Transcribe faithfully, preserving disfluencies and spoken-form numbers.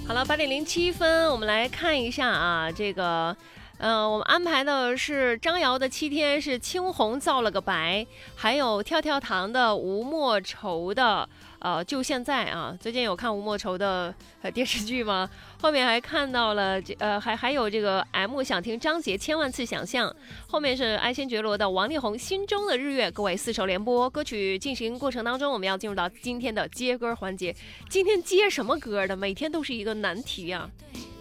好了，八点零七分，我们来看一下啊，这个。呃，我们安排的是张瑶的七天是青红皂了个白，还有跳跳糖的吴莫愁的呃就现在啊，最近有看吴莫愁的呃电视剧吗？后面还看到了这呃还还有这个 M 想听张杰千万次想象，后面是爱新觉罗的王力宏心中的日月，各位四首连播歌曲进行过程当中，我们要进入到今天的接歌环节。今天接什么歌的？每天都是一个难题啊。